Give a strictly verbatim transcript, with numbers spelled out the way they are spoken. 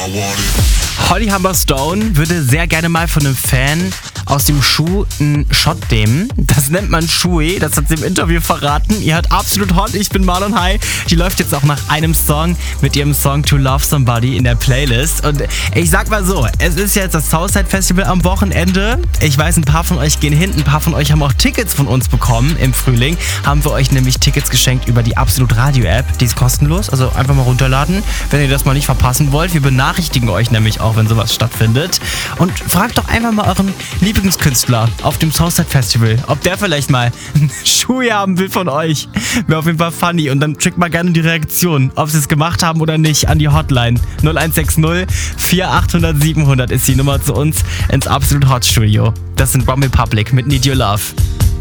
Holly Humber Stone würde sehr gerne mal von einem Fan aus dem Schuh einen Shot nehmen. Das nennt man Schuhe, das hat sie im Interview verraten. Ihr hört absolut hot, ich bin Marlon High. Die läuft jetzt auch nach einem Song mit ihrem Song To Love Somebody in der Playlist. Und ich sag mal so, es ist jetzt das Southside Festival am Wochenende. Ich weiß, ein paar von euch gehen hin, ein paar von euch haben auch Tickets von uns bekommen im Frühling. Haben wir euch nämlich Tickets geschenkt über die Absolut Radio App. Die ist kostenlos, also einfach mal runterladen, wenn ihr das mal nicht verpassen wollt. Wir benachrichtigen euch nämlich auch, wenn sowas stattfindet. Und fragt doch einfach mal euren Lieblingskünstler auf dem Southside Festival, ob der vielleicht mal Schuhe haben will von euch. Wäre auf jeden Fall funny. Und dann schickt mal gerne die Reaktion, ob sie es gemacht haben oder nicht, an die Hotline. null eins sechs null vier achthundert siebenhundert ist die Nummer zu uns ins Absolut Hot Studio. Das sind One Republic mit Need Your Love.